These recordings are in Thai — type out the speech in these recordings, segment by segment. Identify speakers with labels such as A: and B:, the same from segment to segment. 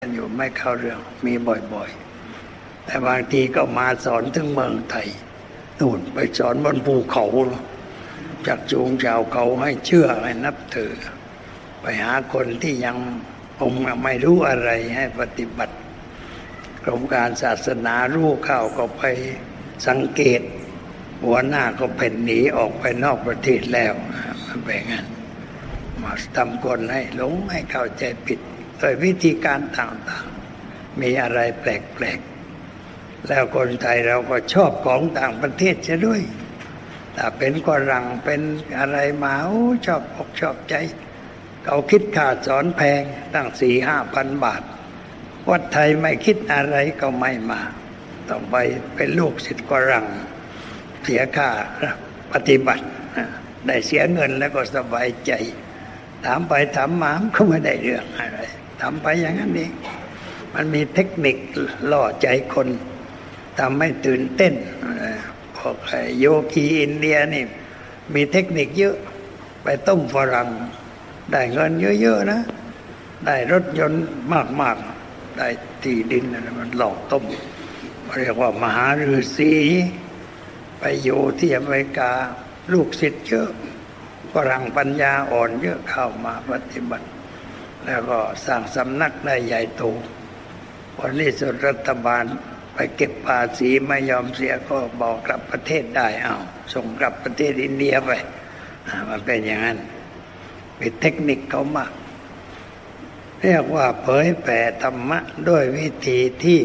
A: กันอยู่ไม่เข้าเรื่องมีบ่อยๆแต่บางทีก็มาสอนถึงเมืองไทยนู่นไปสอนบนภูเขาจักจูงชาวเขาให้เชื่อให้นับถือไปหาคนที่ยังไม่รู้อะไรให้ปฏิบัติกรมการศาสนารู้เข้าก็ไปสังเกตหัวหน้าก็เป็นหนีออกไปนอกประเทศแล้วมันเป็นงั้นมาทำคนให้หลงให้เข้าใจผิดโดยวิธีการต่างๆมีอะไรแปลกๆแล้วคนไทยเราก็ชอบของต่างประเทศซะด้วยถ้าเป็นฝรั่งเป็นอะไรมาชอบอกชอบใจเขาคิดค่าสอนแพงตั้ง 4-5 พันบาทวัดไทยไม่คิดอะไรก็ไม่มาต้องไปเป็นลูกศิษย์ฝรั่งเสียค่าปฏิบัติได้เสียเงินแล้วก็สบายใจถามไปถามมาก็ไม่ได้เรื่องอะไรทำไปอย่างนั้นเองมันมีเทคนิคล่อใจคนทำให้ตื่นเต้นพวกโยคีอินเดียนี่มีเทคนิคเยอะไปต้มฝรั่งได้เงินเยอะๆนะได้รถยนต์มากๆได้ที่ดินอะไรมันหลอกต้มเรียกว่ามหาฤาษีไปอยู่ที่อเมริกาลูกศิษย์เยอะฝรั่งปัญญาอ่อนเยอะเข้ามาปฏิบัติแล้วก็สร้างสำนักได้ใหญ่โตวันนี้สุดรัฐบาลไปเก็บภาษีไม่ยอมเสียก็บอกกลับประเทศได้ส่งกลับประเทศอินเดียไปมันเป็นอย่างนั้นเป็นเทคนิคเขามากเรียกว่าเผยแผ่ธรรมะด้วยวิธีที่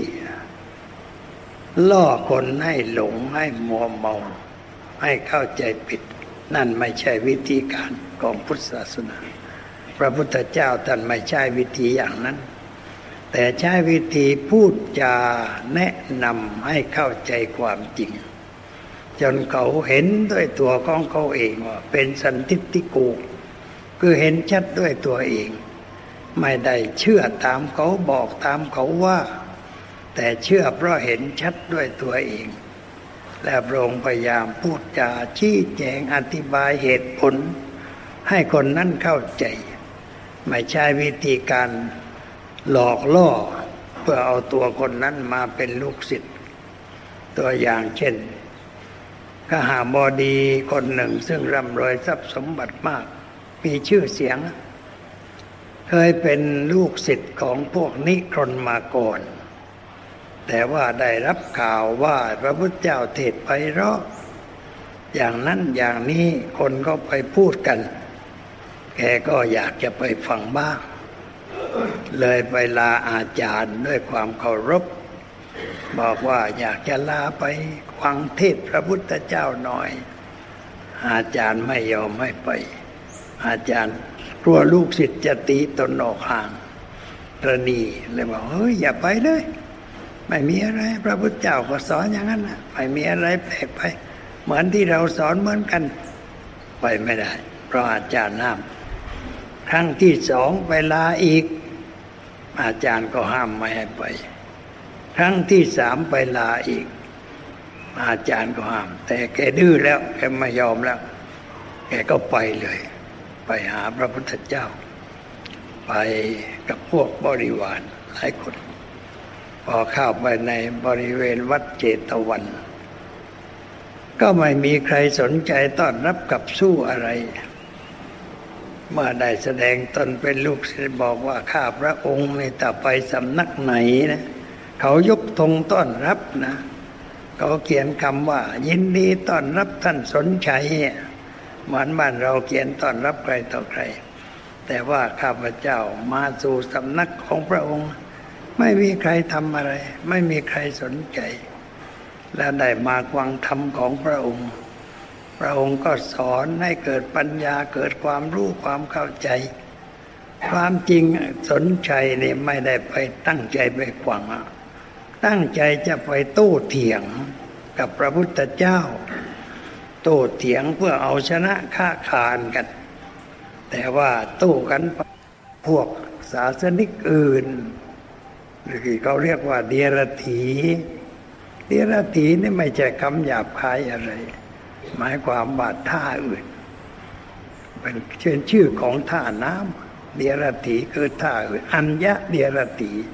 A: ล่อคนให้หลงให้มัวเมาให้เข้าใจผิดนั่นไม่ใช่วิธีการของพุทธศาสนาพระพุทธเจ้าท่านไม่ใช่วิธีอย่างนั้นแต่ใช้วิธีพูดจาแนะนำให้เข้าใจความจริงจนเขาเห็นด้วยตัวของเขาเองว่าเป็นสันทิฏฐิโกคือเห็นชัดด้วยตัวเองไม่ได้เชื่อตามเขาบอกตามเขาว่าแต่เชื่อเพราะเห็นชัดด้วยตัวเองและพระองค์พยายามพูดจาชี้แจงอธิบายเหตุผลให้คนนั้นเข้าใจไม่ใช่วิธีการหลอกล่อเพื่อเอาตัวคนนั้นมาเป็นลูกศิษย์ตัวอย่างเช่นกหบดีคนหนึ่งซึ่งร่ำรวยทรัพย์สมบัติมากมีชื่อเสียงเคยเป็นลูกศิษย์ของพวกนิครนมาก่อนแต่ว่าได้รับข่าวว่าพระพุทธเจ้าเทศน์ไพเราะอย่างนั้นอย่างนี้คนก็ไปพูดกันแกก็อยากจะไปฟังบ้างเลยไปลาอาจารย์ด้วยความเคารพบอกว่าอยากจะลาไปฟังเทศน์พระพุทธเจ้าหน่อยอาจารย์ไม่ยอมให้ไปอาจารย์กลัวลูกศิษย์จะตีตนออกห่างระนีเลยบอกเฮ้ยอย่าไปเลยไม่มีอะไรพระพุทธเจ้าก็สอนอย่างนั้นนะไม่มีอะไรแปลกไปเหมือนที่เราสอนเหมือนกันไปไม่ได้เพราะอาจารย์ห้ามครั้งที่สองไปลาอีกอาจารย์ก็ห้ามไม่ให้ไปครั้งที่สามไปลาอีกอาจารย์ก็ห้ามแต่แกดื้อแล้วแกไม่ยอมแล้วแกก็ไปเลยไปหาพระพุทธเจ้าไปกับพวกบริวารหลายคนพอเข้าไปในบริเวณวัดเจตวันก็ไม่มีใครสนใจต้อนรับกับสู้อะไรเมื่อได้แสดงตนเป็นลูกศิษย์บอกว่าข้าพระองค์นี่ถ้าไปสำนักไหนนะเขายกธงต้อนรับนะเขาเขียนคำว่ายินดีต้อนรับท่านสนชัยเหมือนบ้านเราเขียนต้อนรับใครต่อใครแต่ว่าข้าพเจ้ามาสู่สำนักของพระองค์ไม่มีใครทำอะไรไม่มีใครสนใจและได้มาฟังธรรมของพระองค์พระองค์ก็สอนให้เกิดปัญญาเกิดความรู้ความเข้าใจความจริงสนใจนี่ไม่ได้ไปตั้งใจไปขวางตั้งใจจะไปโต้เถียงกับพระพุทธเจ้าโต้เถียงเพื่อเอาชนะค้าขานกันแต่ว่าโต้กันพวกศาสนิกอื่นหรือที่เขาเรียกว่าเดียรถีเดียรถีนี่ไม่ใช่คำหยาบคายอะไรหมายความว่าท่าอื่นเป็นชื่อของท่าน้ำเดียรถีคือท่าอื่นอัญญะเดียรถี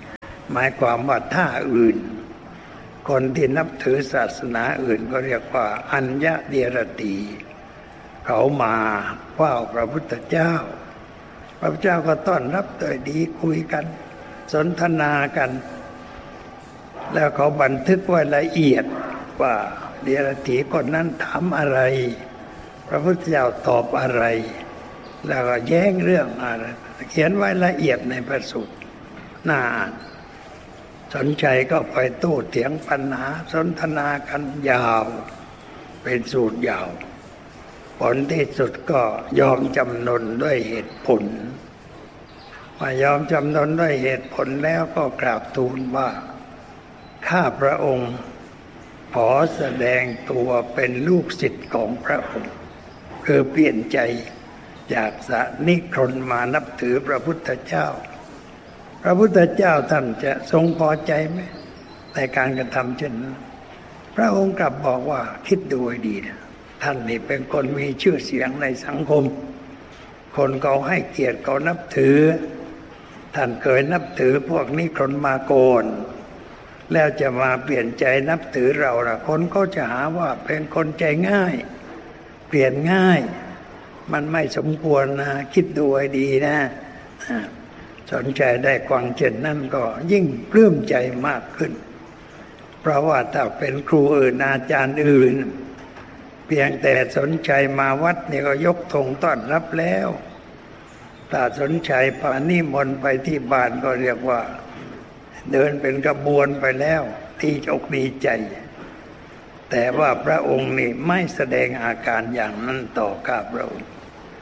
A: หมายความว่าถ้าอื่นคนที่นับถือศาสนาอื่นก็เรียกว่าอัญญเดรตีเขามาเฝ้าพระพุทธเจ้าพระพุทธเจ้าก็ต้อนรับโดยดีคุยกันสนทนากันแล้วเขาบันทึกไว้ละเอียดว่าเดรถีคนนั้นถามอะไรพระพุทธเจ้าตอบอะไรแล้วก็แย้งเรื่องอะไรเขียนไว้ละเอียดในพระสูตรน่าอ่านสนใจก็ไปโต้เถียงปัญหาสนทนากันยาวเป็นสูตรยาวผลที่สุดก็ยอมจำนนด้วยเหตุผลเมื่อยอมจำนนด้วยเหตุผลแล้วก็กราบทูลว่าข้าพระองค์ขอแสดงตัวเป็นลูกศิษย์ของพระองค์คือเปลี่ยนใจจากนิครนมานับถือพระพุทธเจ้าพระพุทธเจ้าท่านจะทรงพอใจไหมในการกระทำเช่นนั้นพระองค์กลับบอกว่าคิดดูให้ดีนะท่านนี่เป็นคนมีชื่อเสียงในสังคมคนเขาให้เกียรติเขานับถือท่านเคยนับถือพวกนิครนมาก่อนแล้วจะมาเปลี่ยนใจนับถือเราล่ะคนก็จะหาว่าเป็นคนใจง่ายเปลี่ยนง่ายมันไม่สมควรนะคิดดูให้ดีนะสนใจได้ฟังเช่นนั้นก็ยิ่งปลื้มใจมากขึ้นเพราะว่าถ้าเป็นครูอื่นอาจารย์อื่นเพียงแต่สนใจมาวัดนี่ก็ยกธงต้อนรับแล้วถ้าสนใจพานิมนต์ไปที่บ้านก็เรียกว่าเดินเป็นกระบวนไปแล้วที่อกดีใจแต่ว่าพระองค์นี่ไม่แสดงอาการอย่างนั้นต่อข้าพระองค์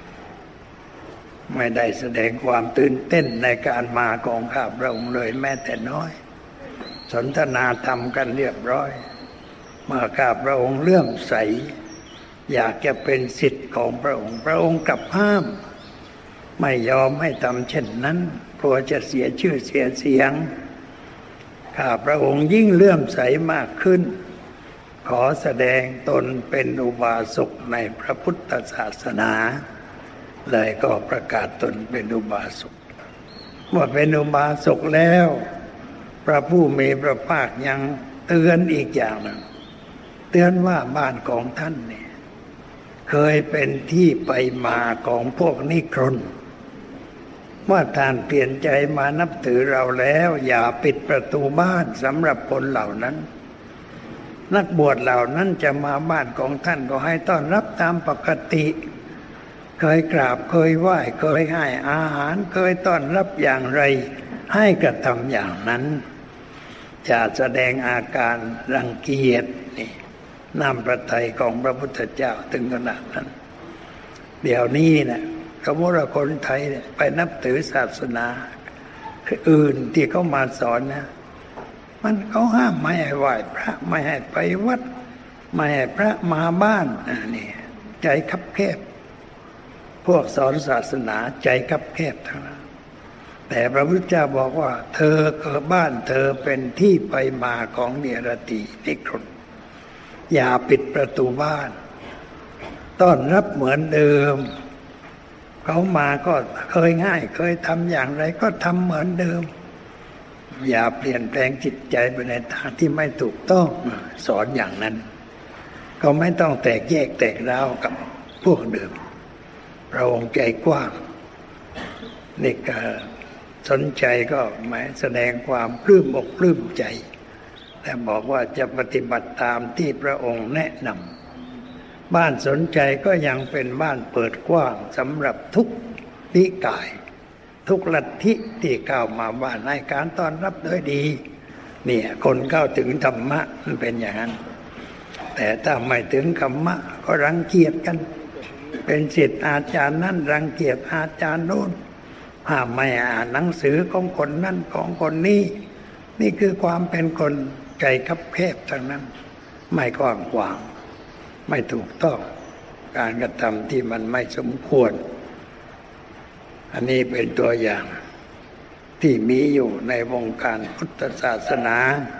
A: ไม่ได้แสดงความตื่นเต้นในการมาของข้าพระองค์เลยแม้แต่น้อยสนทนาธรรมกันเรียบร้อยเมื่อข้าพระองค์เลื่อมใสอยากจะเป็นศิษย์ของพระองค์พระองค์กลับห้ามไม่ยอมให้ทำเช่นนั้นกลัวจะเสียชื่อเสียเสียงข้าพระองค์ยิ่งเลื่อมใสมากขึ้นขอแสดงตนเป็นอุบาสกในพระพุทธศาสนาเลยก็ประกาศตนเป็นอุบาสกเมื่อเป็นอุบาสกแล้วพระผู้มีพระภาคยังเตือนอีกอย่างหนึ่งเตือนว่าบ้านของท่านเนี่ยเคยเป็นที่ไปมาของพวกนิครนเมื่อท่านเปลี่ยนใจมานับถือเราแล้วอย่าปิดประตูบ้านสำหรับคนเหล่านั้นนักบวชเหล่านั้นจะมาบ้านของท่านก็ให้ต้อนรับตามปกติเคยกราบเคยไหว้เคยให้อาหารเคยต้อนรับอย่างไรให้กระทำอย่างนั้นอย่าแสดงอาการรังเกียจนี่น้ำพระทัยของพระพุทธเจ้าถึงขนาดนั้นเดี๋ยวนี้นะสมมติว่าคนไทยเนี่ยไปนับถือศาสนาอื่นที่เขามาสอนนะมันเขาห้ามไม่ให้ไหว้พระไม่ให้ไปวัดไม่ให้พระมาบ้านนี่ใจคับแคบพวกสอนศาสนาใจคับแคบทั้งนั้นแต่พระพุทธเจ้าบอกว่าเธอบ้านเธอเป็นที่ไปมาของเนรตีนิครนอย่าปิดประตูบ้านต้อนรับเหมือนเดิมเขามาก็เคยง่ายเคยทำอย่างไรก็ทำเหมือนเดิมอย่าเปลี่ยนแปลงจิตใจไปในทางที่ไม่ถูกต้องสอนอย่างนั้นก็ไม่ต้องแตกแยกแตกร้าวกับพวกเดิมพระองค์ใจกว้างนี่ก็สนใจก็หมายแสดงความปลื้มอกปลื้มใจแต่บอกว่าจะปฏิบัติตามที่พระองค์แนะนำบ้านสนใจก็ยังเป็นบ้านเปิดกว้างสำหรับทุกนิกายทุกลัทธิที่เข้ามาบ้านให้การต้อนรับโดยดีเนี่ยคนเข้าถึงธรรมะมันเป็นอย่างนั้นแต่ถ้าไม่ถึงธรรมะก็รังเกียจกันเป็นศิษย์อาจารย์นั้นรังเกียจอาจารย์โน้นห้ามไม่อ่านหนังสือของคนนั้นของคนนี้นี่คือความเป็นคนใจคับแคบทั้งนั้นไม่กว้างขวางไม่ถูกต้องการกระทำที่มันไม่สมควรอันนี้เป็นตัวอย่างที่มีอยู่ในวงการพุทธศาสนา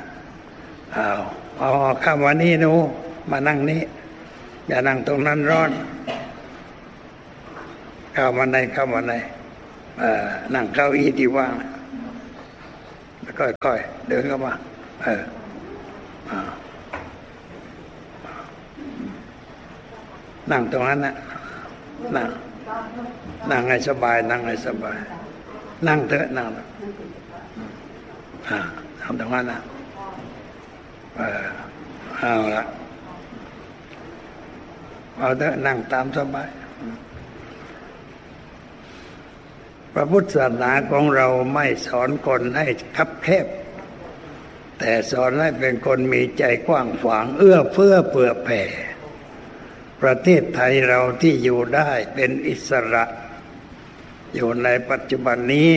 A: เอาคำวันนี้หนูมานั่งนี้อย่านั่งตรงนั้นร้อนเข้ามาในนั่งเก้าอี้ที่ว่างค่อยๆเดินเข้ามานั่งตรงนั้นนะนั่งให้สบายนั่งให้สบายนั่งเถอะนั่งทำตรงนั้นนะเอาละเอาเถอะนั่งตามสบายพระพุทธศาสนาของเราไม่สอนคนให้คับแคบแต่สอนให้เป็นคนมีใจกว้างขวางเอื้อเฟื้อเผื่อแผ่ประเทศไทยเราที่อยู่ได้เป็นอิสระอยู่ในปัจจุบันนี้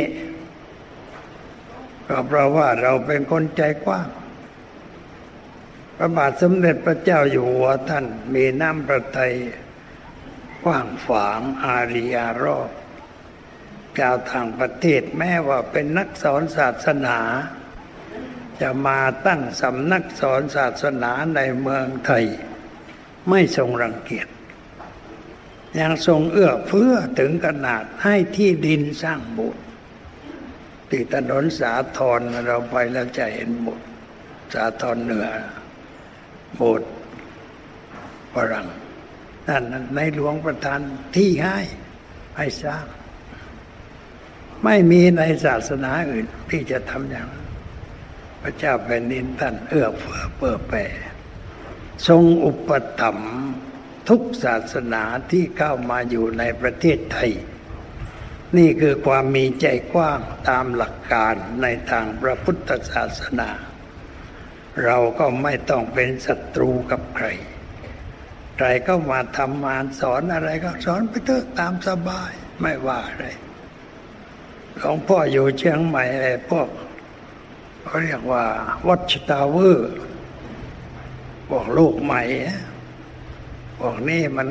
A: ก็เพราะว่าเราเป็นคนใจกว้างพระบาทสมเด็จพระเจ้าอยู่หัวท่านมีน้ำพระทัยกว้างขวางอารีอารอบชาวต่างประเทศแม้ว่าเป็นนักสอนศาสนาจะมาตั้งสำนักสอนศาสนาในเมืองไทยไม่ทรงรังเกียจยังทรงเอื้อเฟื้อถึงขนาดให้ที่ดินสร้างโบสถ์ที่ถนนสาทรเราไปแล้วจะเห็นโบสถ์สาทรเหนือโบสถ์ฝรั่งนั่นในหลวงประทานที่ให้สร้างไม่มีในศาสนาอื่นที่จะทำอย่างนั้นพระเจ้าแผ่นดินท่านเอื้อเฟื้อเผื่อแผ่ทรงอุปถัมภ์ทุกศาสนาที่เข้ามาอยู่ในประเทศไทยนี่คือความมีใจกว้างตามหลักการในทางพระพุทธศาสนาเราก็ไม่ต้องเป็นศัตรูกับใครใครก็มาทำงานสอนอะไรก็สอนไปเถอะตามสบายไม่ว่าอะไรหลวงพ่ออยู่เชียงใหม่ไอ้พวกเขาเรียกว่าวัดทาวเวอร์พวกลูกใหม่พวกนี้มัน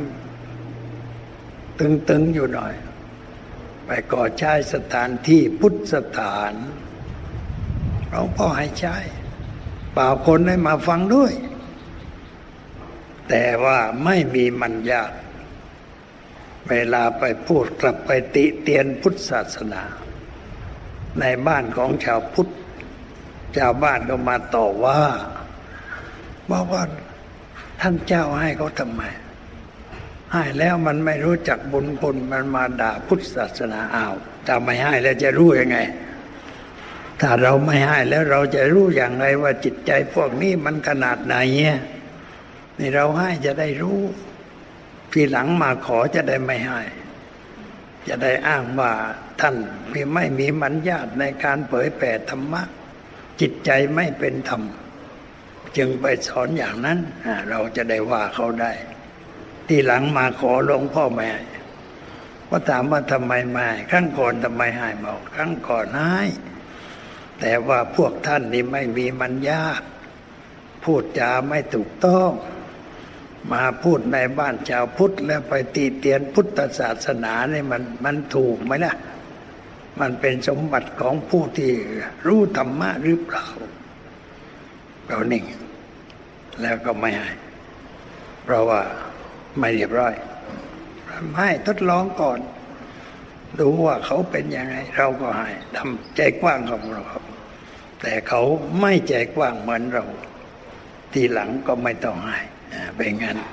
A: ตึงๆอยู่หน่อยไปก่อใช้สถานที่พุทธสถานหลวงพ่อให้ใช้เปล่าคนให้มาฟังด้วยแต่ว่าไม่มีมัญญาติเวลาไปพูดกลับไปติเตียนพุทธศาสนาในบ้านของชาวพุทธชาวบ้านก็มาต่อว่าบอกว่าท่านเจ้าให้เขาทำไมให้แล้วมันไม่รู้จักบุญคุณมันมาด่าพุทธศาสนาอ้าวถ้าไม่ให้แล้วจะรู้ยังไงถ้าเราไม่ให้แล้วเราจะรู้อย่างไรว่าจิตใจพวกนี้มันขนาดไหนเนี่ยนี่เราให้จะได้รู้ทีหลังมาขอจะได้ไม่ให้จะได้อ้างว่าท่านไม่มีมัญญาติในการเผยแผ่ธรรมะจิตใจไม่เป็นธรรมจึงไปสอนอย่างนั้นเราจะได้ว่าเขาได้ทีหลังมาขอหลวงพ่อแม่ว่าถามว่าทำไมไม่ครั้งก่อนทำไมให้บอกครั้งก่อนให้แต่ว่าพวกท่านนี่ไม่มีมัญญาติพูดจาไม่ถูกต้องมาพูดในบ้านชาวพุทธแล้วไปตีเตียนพุทธศาสนาเนี่ยมันถูกไหมล่ะมันเป็นสมบัติของผู้ที่รู้ธรรมะหรือเปล่าเรานิ่งแล้วก็ไม่ให้เพราะว่าไม่เรียบร้อยให้ทดลองก่อนดูว่าเขาเป็นยังไงเราก็ให้ทำใจกว้างของเราแต่เขาไม่ใจกว้างเหมือนเราทีหลังก็ไม่ต้องให้เป็นงั้น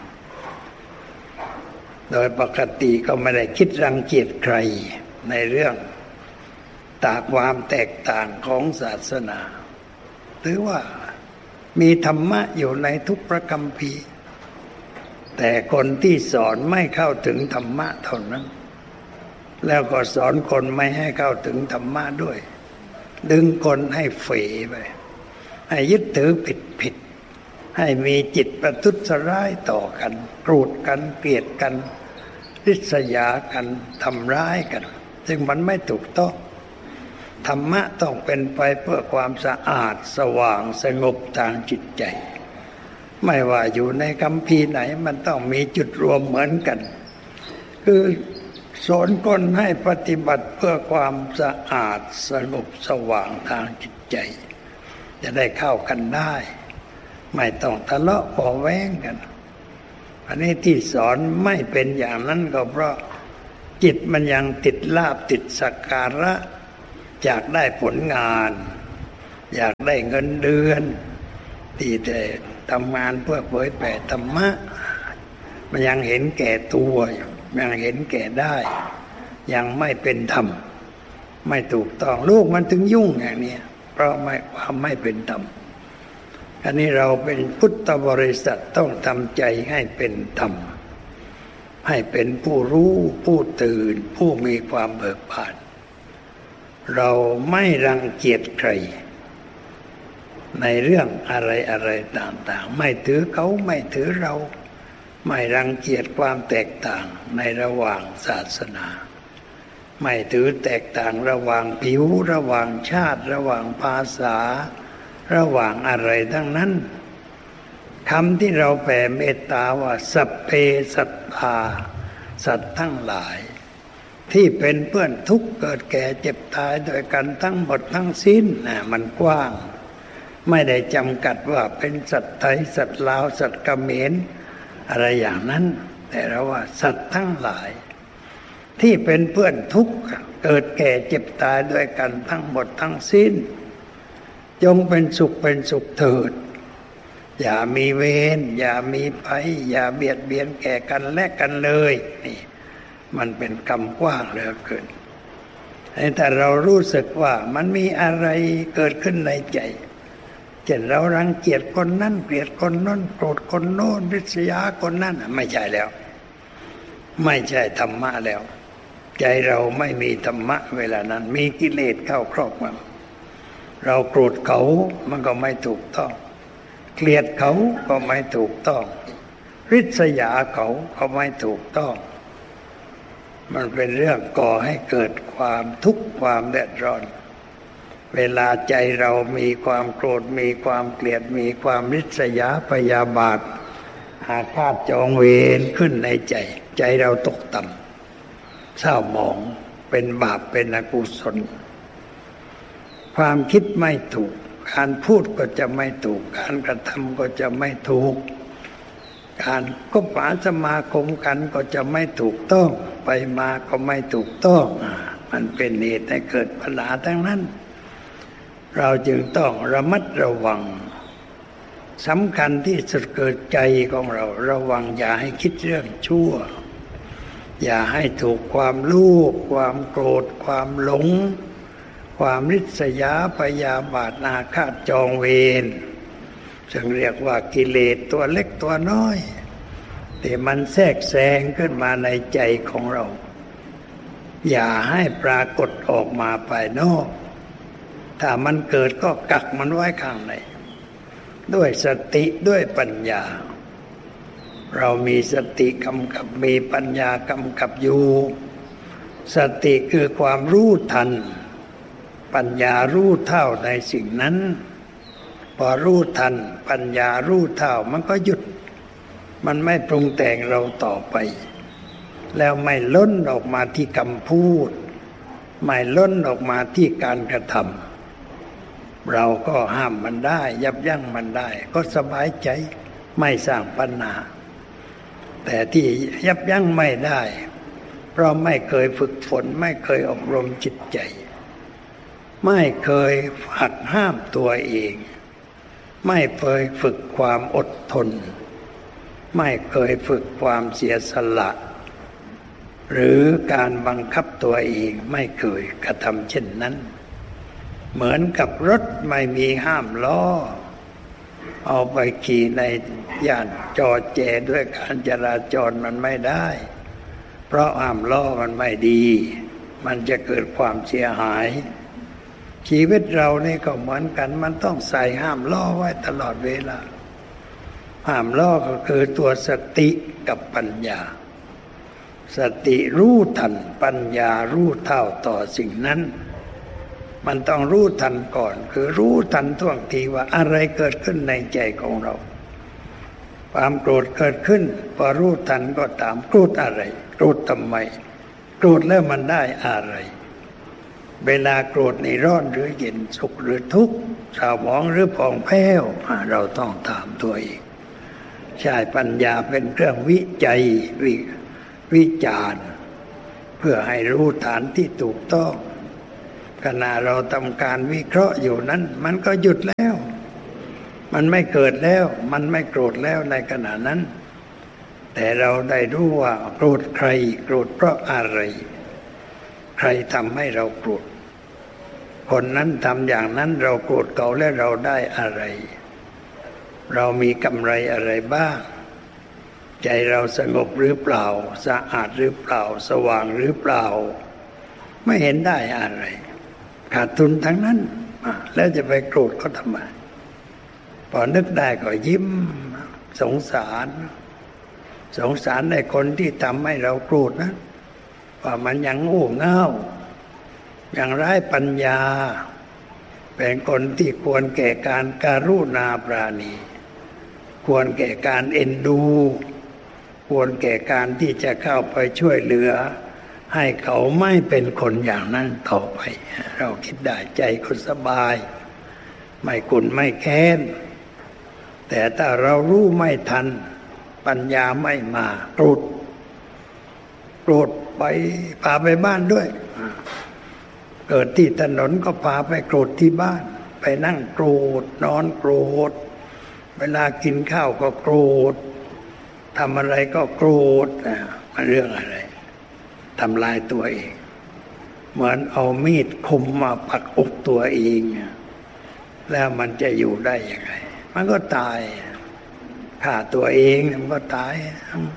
A: โดยปกติก็ไม่ได้คิดรังเกียจใครในเรื่องตากความแตกต่างของศาสนาถือว่ามีธรรมะอยู่ในทุกพระคัมภีร์แต่คนที่สอนไม่เข้าถึงธรรมะเท่านั้นแล้วก็สอนคนไม่ให้เข้าถึงธรรมะด้วยดึงคนให้เฝไปให้ยึดถือผิดให้มีจิตประทุษร้ายต่อกันโกรธกันเกลียดกันริษยากันทำร้ายกันซึ่งมันไม่ถูกต้องธรรมะต้องเป็นไปเพื่อความสะอาดสว่างสงบทางจิตใจไม่ว่าอยู่ในคัมภีร์ไหนมันต้องมีจุดรวมเหมือนกันคือสอนคนให้ปฏิบัติเพื่อความสะอาดสงบสว่างทางจิตใจจะได้เข้ากันได้ไม่ต้องทะเลาะเบาะแว้งกันอันนี้ที่สอนไม่เป็นอย่างนั้นก็เพราะจิตมันยังติดลาภติดสักการะจากได้ผลงานอยากได้เงินเดือนที่แต่ทำงานเพื่อเผยแผ่ธรรมะมันยังเห็นแก่ตัวยังเห็นแก่ได้ยังไม่เป็นธรรมไม่ถูกต้องลูกมันถึงยุ่งอย่างนี้เพราะความไม่เป็นธรรมอันนี้เราเป็นพุทธบริษัทต้องทำใจให้เป็นธรรมให้เป็นผู้รู้ผู้ตื่นผู้มีความเบิกบานเราไม่รังเกียจใครในเรื่องอะไรต่างๆไม่ถือเขาไม่ถือเราไม่รังเกียจความแตกต่างในระหว่างศาสนาไม่ถือแตกต่างระหว่างผิวระหว่างชาติระหว่างภาษาระหว่างอะไรทั้งนั้นคำที่เราแผ่เมตตาว่าสัพเพสัตตาสัตว์ทั้งหลายที่เป็นเพื่อนทุกข์เกิดแก่เจ็บตายโดยกันทั้งหมดทั้งสิ้นมันกว้างไม่ได้จำกัดว่าเป็นสัตว์ไทยสัตว์ลาวสัตว์เขมรอะไรอย่างนั้นแต่เราว่าสัตว์ทั้งหลายที่เป็นเพื่อนทุกข์เกิดแก่เจ็บตายด้วยกันทั้งหมดทั้งสิ้นจงเป็นสุขเถิดอย่ามีเวรอย่ามีภัยอย่าเบียดเบียนแก่กันและกันเลยนี่มันเป็นคำกว้างเหลือเกินแต่เรารู้สึกว่ามันมีอะไรเกิดขึ้นในใจเช่นเรารังเกียจคนนั้นเกลียดคนนั้นโกรธคนโน้นริษยาคนนั้นไม่ใช่แล้วไม่ใช่ธรรมะแล้วใจเราไม่มีธรรมะเวลานั้นมีกิเลสเข้าครอบงำเราโกรธเขามันก็ไม่ถูกต้องเกลียดเขาก็ไม่ถูกต้องริษยาเขาก็ไม่ถูกต้องมันเป็นเรื่องก่อให้เกิดความทุกข์ความเดือดร้อนเวลาใจเรามีความโกรธมีความเกลียดมีความริษยาพยาบาทอาฆาตจองเวรขึ้นในใจใจเราตกต่ำเศร้าหมองเป็นบาปเป็นอกุศลความคิดไม่ถูกการพูดก็จะไม่ถูกการกระทำก็จะไม่ถูกการคบหาสมาคมกันก็จะไม่ถูกต้องไปมาก็ไม่ถูกต้องมันเป็นเหตุให้เกิดปัญหาทั้งนั้นเราจึงต้องระมัดระวังสำคัญที่สุดเกิดใจของเราระวังอย่าให้คิดเรื่องชั่วอย่าให้ถูกความโลภความโกรธความหลงความริษยาพยาบาทอาฆาตจองเวรซึ่งเรียกว่ากิเลสตัวเล็กตัวน้อยแต่มันแทรกแซงขึ้นมาในใจของเราอย่าให้ปรากฏออกมาภายนอกถ้ามันเกิดก็กักมันไว้ข้างในด้วยสติด้วยปัญญาเรามีสติกำกับมีปัญญากำกับอยู่สติคือความรู้ทันปัญญารู้เท่าในสิ่งนั้นพอรู้ทันปัญญารู้เท่ามันก็หยุดมันไม่ปรุงแต่งเราต่อไปแล้วไม่ล้นออกมาที่คำพูดไม่ล้นออกมาที่การกระทำเราก็ห้ามมันได้ยับยั้งมันได้ก็สบายใจไม่สร้างปัญหาแต่ที่ยับยั้งไม่ได้เพราะไม่เคยฝึกฝนไม่เคยอบรมจิตใจไม่เคยหัดห้ามตัวเองไม่เคยฝึกความอดทนไม่เคยฝึกความเสียสละหรือการบังคับตัวเองไม่เคยกระทำเช่นนั้นเหมือนกับรถไม่มีห้ามล้อเอาไปขี่ในย่านจอแจด้วยการจราจรมันไม่ได้เพราะห้ามล้อมันไม่ดีมันจะเกิดความเสียหายชีวิตเรานี่ก็เหมือนกันมันต้องใส่ห้ามล้อไว้ตลอดเวลาห้ามล้อก็คือตัวสติกับปัญญาสติรู้ทันปัญญารู้เท่าต่อสิ่งนั้นมันต้องรู้ทันก่อนคือรู้ทันท่วงทีว่าอะไรเกิดขึ้นในใจของเราความโกรธเกิดขึ้นพอรู้ทันก็ตามโกรธอะไรโกรธทำไมโกรธแล้วมันได้อะไรเวลาโกรธนี่ร้อนหรือเย็นสุขหรือทุกข์เศร้าหมองหรือผ่องแผ้วเราต้องถามตัวเองใช้ปัญญาเป็นเครื่องวิจัยวิจารณ์เพื่อให้รู้ฐานที่ถูกต้องขณะเราทำการวิเคราะห์อยู่นั้นมันก็หยุดแล้วมันไม่เกิดแล้วมันไม่โกรธแล้วในขณะนั้นแต่เราได้รู้ว่าโกรธใครโกรธเพราะอะไรใครทำให้เราโกรธคนนั้นทำอย่างนั้นเราโกรธเขาและเราได้อะไรเรามีกำไรอะไรบ้างใจเราสงบหรือเปล่าสะอาดหรือเปล่าสว่างหรือเปล่าไม่เห็นได้อะไรขาดทุนทั้งนั้นแล้วจะไปโกรธเขาทำไมพอนึกได้ก็ยิ้มสงสารในคนที่ทำให้เราโกรธนะว่ามันยังโง่เง่ายังไร้ปัญญาเป็นคนที่ควรแก่การกรุณาปราณีควรแก่การเอ็นดูควรแก่การที่จะเข้าไปช่วยเหลือให้เขาไม่เป็นคนอย่างนั้นต่อไปเราคิดได้ใจก็สบายไม่กุนไม่แค้นแต่ถ้าเรารู้ไม่ทันปัญญาไม่มาโกรธไปพาไปบ้านด้วยเกิดที่ถนนก็พาไปโกรธที่บ้านไปนั่งโกรธนอนโกรธเวลากินข้าวก็โกรธทำอะไรก็โกรธมันเรื่องอะไรทำลายตัวเองเหมือนเอามีดคมมาปักอกตัวเองแล้วมันจะอยู่ได้ยังไงมันก็ตายฆ่าตัวเองมันก็ตาย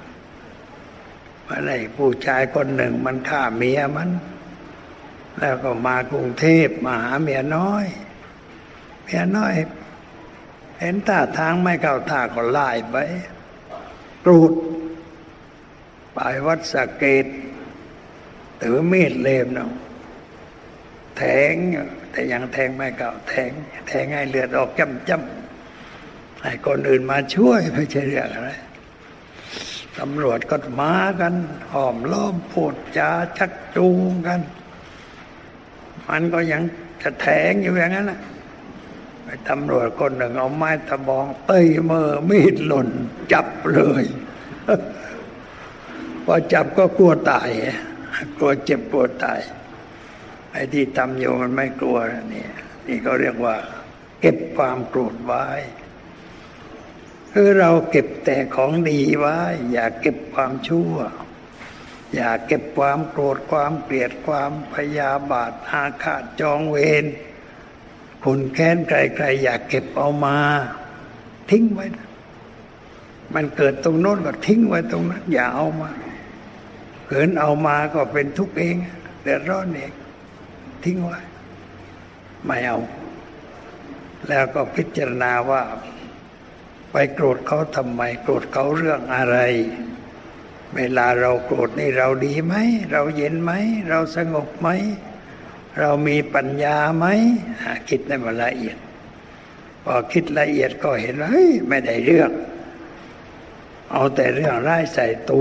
A: อะไรผู้ชายคนหนึ่งมันฆ่าเมียมันแล้วก็มากรุงเทพมาหาเมียน้อยเห็นท่าทางไม่เข้าท่าก็ไล่ไปกรูดไปวัดสะเกษถือมีดเล่มเนาะแทงแต่ยังแทงไม่เข้าแทงให้เลือดออกจ้ำให้คนอื่นมาช่วยไม่ใช่เรื่องอะไรตำรวจก็มากันห้อมล้อมพูดจาชักจูงกันมันก็ยังจะแทงอยู่อย่างนั้นนะตำรวจคนหนึ่งเอาไม้ตะบองเต้ยมือมีดหล่นจับเลยพอจับก็กลัวตายกลัวเจ็บกลัวตายไอ้ที่ทำอยู่มันไม่กลัวนี่ก็เรียกว่าเก็บความโกรธไว้คือเราเก็บแต่ของดีไว้อย่าเก็บความชั่วอย่าเก็บความโกรธความเกลียดความพยาบาทอาฆาตจองเวรคุณแค้นใครๆอย่าเก็บเอามาทิ้งไว้มันเกิดตรงโน้นก็ทิ้งไว้ตรงนั้นอย่าเอามาเกินเอามาก็เป็นทุกข์เองเดือดร้อนเองทิ้งไว้ไม่เอาแล้วก็พิจารณาว่าไปโกรธเขาทำไมโกรธเขาเรื่องอะไรเวลาเราโกรธนี่เราดีไหมเราเย็นไหมเราสงบไหมเรามีปัญญาไหมคิดในมันละเอียดพอคิดละเอียดก็เห็นว่าไม่ได้เรื่องเอาแต่เรื่องร้ายใส่ตัว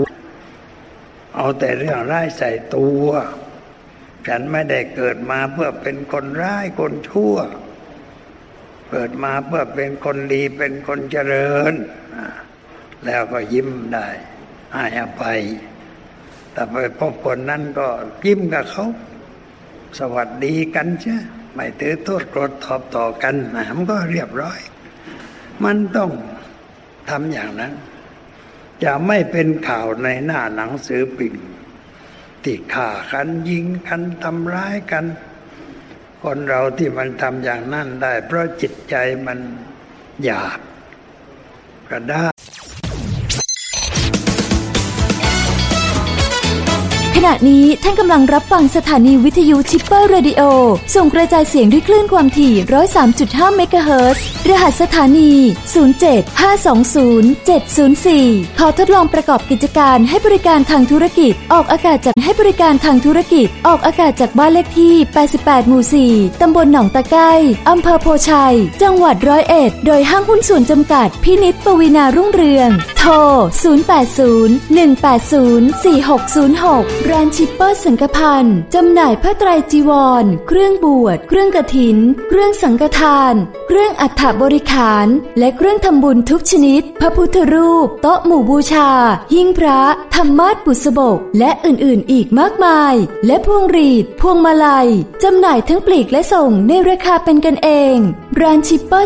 A: ฉันไม่ได้เกิดมาเพื่อเป็นคนร้ายคนชั่วเกิดมาเพื่อเป็นคนดีเป็นคนเจริญแล้วก็ยิ้มได้ให้อภัยแต่ไปพบคนนั้นก็ยิ้มกับเขาสวัสดีกันใช่ไม่ถือโทษโกรธตอบต่อกันมันก็เรียบร้อยมันต้องทำอย่างนั้นจะไม่เป็นข่าวในหน้าหนังสือพิมพ์ที่ฆ่ากันยิงกันทำร้ายกันคนเราที่มันทำอย่างนั้นได้เพราะจิตใจมันหยาบกระด้าง
B: ขณะนี้ท่านกำลังรับฟังสถานีวิทยุชิปเปอร์เรดิโอส่งกระจายเสียงด้วยคลื่นความถี่ 103.5 เมกะเฮิรตซ์รหัสสถานี 075207004 ขอทดลองประกอบกิจการให้บริการทางธุรกิจออกอากาศจากออกอากาศจากบ้านเลขที่ 88 หมู่ 4 ตำบลหนองตะไคร้อำเภอโพชัย จังหวัด101โดยห้างหุ้นส่วนจำกัดพินิจปวีณารุ่งเรืองโทรร 0801804606 ร้านชิปเปอร์สังฆพันธ์จำหน่ายผ้าไตรจีวรเครื่องบวชเครื่องกฐินเครื่องสังฆทานเครื่องอัฐบริขารและเครื่องทำบุญทุกชนิดพระพุทธรูปโต๊ะหมู่บูชาหิ้งพระธรรมาสน์บุษบกและอื่นๆอีกมากมายและพวงหรีดพวงมาลัยจำหน่ายทั้งปลีกและส่งในราคาเป็นกันเองร้านชิปเปอร์